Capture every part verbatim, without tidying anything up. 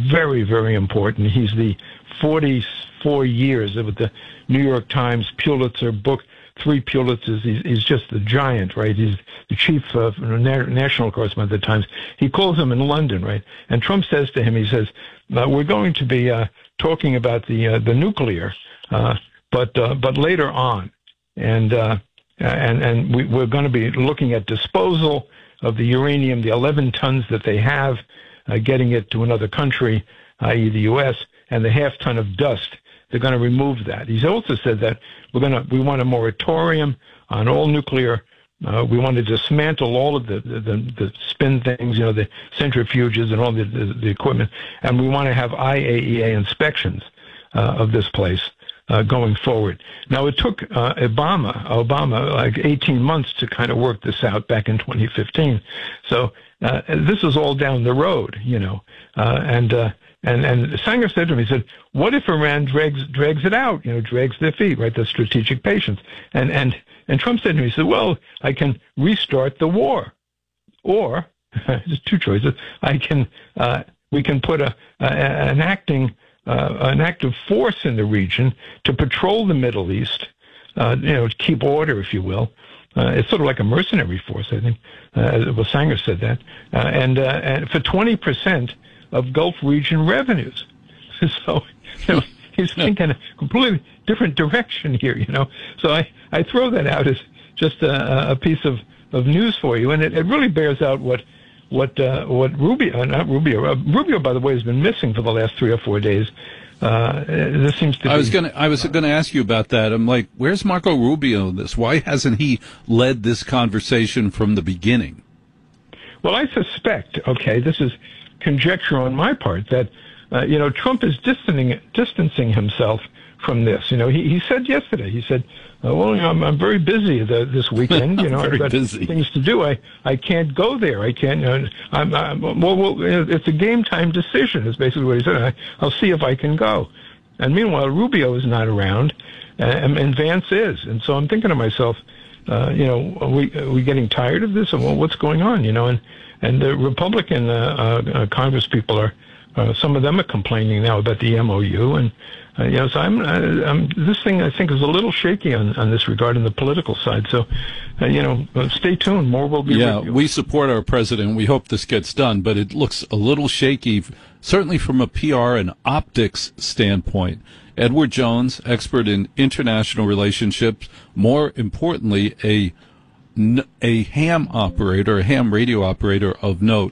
very, very important. He's the forty-four years with the New York Times Pulitzer book, three Pulitzers. He's, he's just the giant, right? He's the chief uh, national correspondent at the Times. He calls him in London, right? And Trump says to him, he says, uh, we're going to be uh, talking about the uh, the nuclear, uh, but uh, but later on. And uh, and and we, we're going to be looking at disposal of the uranium, the eleven tons that they have, uh, getting it to another country, that is the U S, and the half ton of dust. They're going to remove that. He's also said that we're going to we want a moratorium on all nuclear. Uh, we want to dismantle all of the, the, the spin things, you know, the centrifuges and all the, the, the equipment, and we want to have I A E A inspections uh, of this place uh, going forward. Now, it took uh, Obama, Obama like eighteen months to kind of work this out back in twenty fifteen. So uh, this is all down the road, you know, uh, and. Uh, And and Sanger said to me, he said, what if Iran drags drags it out, you know, drags their feet, right, the strategic patience? And and and Trump said to me, he said, well, I can restart the war. Or, there's two choices, I can, uh, we can put a, a an acting, uh, an active force in the region to patrol the Middle East, uh, you know, to keep order, if you will. Uh, it's sort of like a mercenary force, I think. Uh, well, Sanger said that. Uh, and, uh, and for twenty percent of Gulf region revenues. So, you know, he's thinking a completely different direction here, you know. So I, I throw that out as just a, a piece of, of news for you, and it, it really bears out what what uh, what Rubio, uh, not Rubio, uh, Rubio, by the way, has been missing for the last three or four days. Uh, this seems to be. I was gonna, I was gonna ask you about that. I'm like, where's Marco Rubio in this? Why hasn't he led this conversation from the beginning? Well, I suspect, okay, this is conjecture on my part, that uh, you know, Trump is distancing distancing himself from this. You know, he, he said yesterday, he said, uh, well, you know, I'm, I'm very busy the, this weekend. You know, I've got busy. things to do. I, I can't go there. I can't. You know, I'm, I'm well, well. It's a game time decision. Is basically what he said. I, I'll see if I can go. And meanwhile, Rubio is not around, and, and Vance is. And so I'm thinking to myself, uh, you know, are we are we getting tired of this? And well, what's going on? You know, and and the Republican uh, uh, Congress people are, uh, some of them are complaining now about the M O U, and uh, you know, so I'm, uh, I'm, this thing I think is a little shaky on, on this regard in the political side. So, uh, you know, uh, stay tuned. More will be. Yeah, reviewed. We support our president. We hope this gets done, but it looks a little shaky, certainly from a P R and optics standpoint. Edward Jones, expert in international relationships, more importantly, a a ham operator, a ham radio operator of note.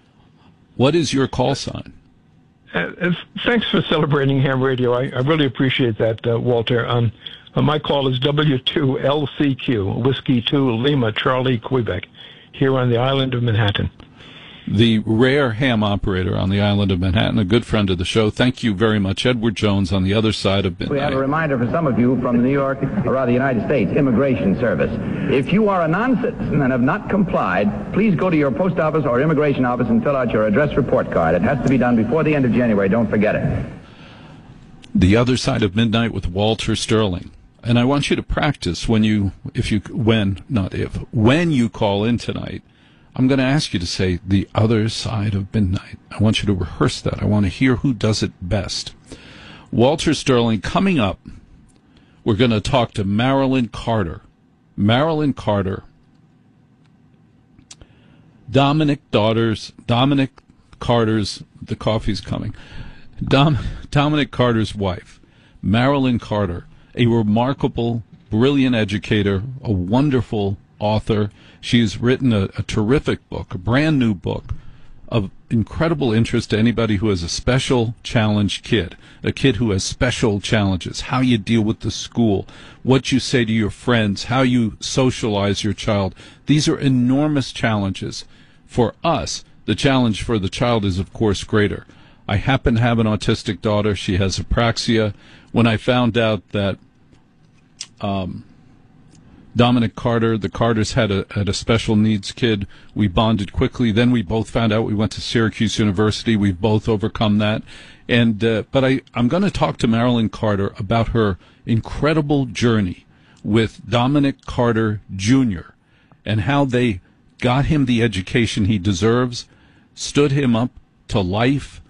What is your call sign? Uh, thanks for celebrating ham radio. I, I really appreciate that, uh, Walter. Um, uh, my call is W two L C Q, Whiskey two Lima Charlie Quebec, here on the island of Manhattan. The rare ham operator on the island of Manhattan, a good friend of the show. Thank you very much. Edward Jones on the other side of midnight. We have a reminder for some of you from the New York, or rather the United States, Immigration Service. If you are a non-citizen and have not complied, please go to your post office or immigration office and fill out your address report card. It has to be done before the end of January. Don't forget it. The other side of midnight with Walter Sterling. And I want you to practice when you, if you, when, not if, when you call in tonight. I'm going to ask you to say the other side of midnight. I want you to rehearse that. I want to hear who does it best. Walter Sterling, coming up, we're going to talk to Marilyn Carter. Marilyn Carter, Dominic Daughters, Dominic Carter's, the coffee's coming, Dom, Dominic Carter's wife, Marilyn Carter, a remarkable, brilliant educator, a wonderful author. She's written a, a terrific book, a brand new book of incredible interest to anybody who has a special challenged kid, a kid who has special challenges, how you deal with the school, what you say to your friends, how you socialize your child. These are enormous challenges. For us, the challenge for the child is, of course, greater. I happen to have an autistic daughter. She has apraxia. When I found out that um, Dominic Carter, the Carters had a had a special needs kid, we bonded quickly. Then we both found out we went to Syracuse University. We've both overcome that. And uh, but I, I'm going to talk to Marilyn Carter about her incredible journey with Dominic Carter Junior and how they got him the education he deserves, stood him up to life,